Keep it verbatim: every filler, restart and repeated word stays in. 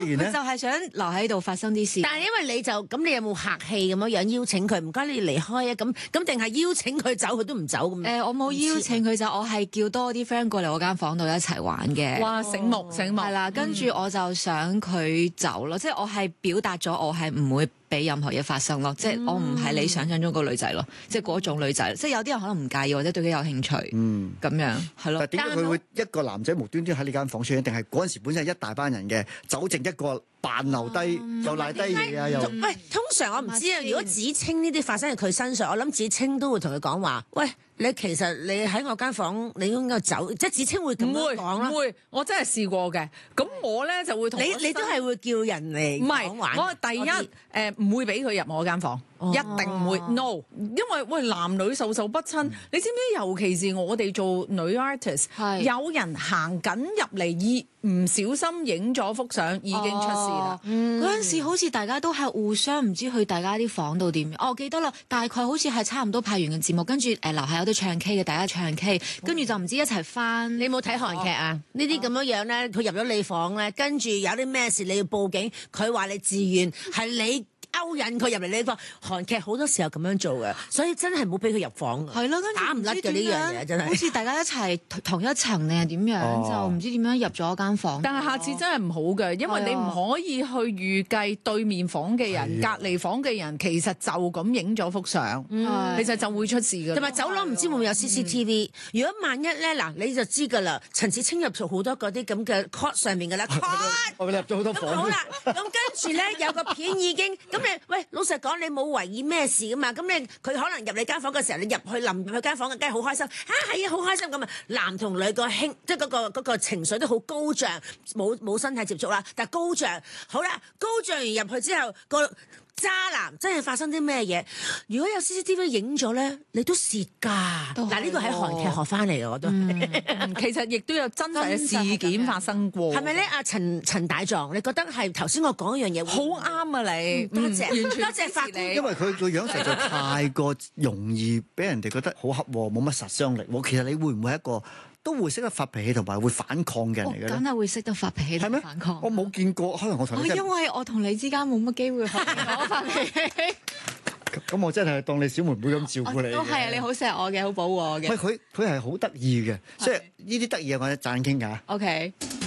佢就係想留喺度發生啲事。 但係因為你就咁，你有冇客氣咁樣樣邀請佢？唔該，你離開啊！咁咁定係邀請佢走，佢都唔走咁？誒、 呃，我冇邀請佢走，我係叫多啲 friend 過嚟我間房度一齊玩嘅。 哇！醒目醒目， 係啦，跟住我就想佢走咯，嗯、即係我係表達咗我係唔會俾任何嘢發生咯，嗯、即係我唔係你想象中個女仔咯，嗯、即係嗰種女仔，即係有啲人可能唔介意或者對佢有興趣，嗯，咁樣係咯。 但係點解佢會一個男仔無端端喺呢間房出現？定係嗰陣時本身係一大班人嘅，走剩一個扮留低、嗯、又賴低嘢啊？又喂，通常我唔知啊。如果子清呢啲發生喺佢身上，我諗子清都會同佢講話，喂。你其實你喺我間房，你應該走，即係子清會咁樣講啦。 唔會，我真係試過嘅。咁我咧就會同你，你都係會叫人嚟唔係，我第一誒唔、呃、會俾佢入我間房，哦、一定唔會 no。因為喂男女授受不親，嗯、你知唔知？尤其是我哋做女 artist，是有人行緊入嚟而唔小心影咗幅相，已經出事啦。 嗰陣、嗯、時好似大家都係互相唔知去大家啲房度點。哦，我記得啦，大概好似係差唔多拍完嘅節目，跟住誒樓下有啲唱 K 嘅，大家唱 K， 跟住就唔知一齊翻。 你冇睇韓劇啊？呢啲咁樣樣咧，佢入咗你房咧，跟住有啲咩事你要報警，佢話你自願，係你勾引佢入嚟呢房。韓劇好多時候咁樣做嘅，所以真係唔好俾佢入房。 係咯，跟住打唔甩嘅呢樣嘢真係。 好似大家一齊同一層定係點樣，哦、就唔知點樣入咗間房。 但係下次真係唔好嘅，因為你唔可以去預計對面房嘅人、的隔離房嘅人其實就咁影咗幅相，的其實就會出事嘅。 同埋走廊唔知會唔會有 C C T V？、嗯、如果萬一咧，嗱你就知㗎啦。陳子清入咗好多嗰啲咁嘅 court 上面㗎啦 court 我入咗好多房。 好啦，咁跟住咧有個片已經咁你喂老實講，你冇懷疑咩事㗎嘛？咁你佢可能入你間房嘅時候，你入去臨入去間房嘅，梗係好開心啊！係啊，好開心咁啊！男同女個興即係嗰個嗰個情緒都好高漲，冇冇身體接觸啦，但係高漲好啦，高漲完入去之後個渣男真係發生啲咩嘢？如果有 C C T V 影咗咧，你都蝕㗎。嗱，呢個喺韓劇學翻嚟嘅，我都、嗯、 其實亦都有真實嘅事件發生過。 係咪咧？阿陳陳大狀，你覺得係頭先我講一樣嘢好啱啊你？ 你多謝， 完全多謝法官。 因為佢個樣實在太過容易俾人哋覺得好恰，冇乜殺傷力。其實你會唔會係一個都會識得發脾氣同埋會反抗嘅人嚟嘅咧？ 梗係會識得發脾氣同反抗。 我冇見過，可能我同你、哦、 因為我同你之間冇乜機會學我發脾氣。 咁我真係當你小妹妹咁照顧你。 都係啊，你好錫我嘅，好保護我嘅。 喂，佢佢係好得意嘅，即係呢啲得意嘅我一陣傾㗎。 OK。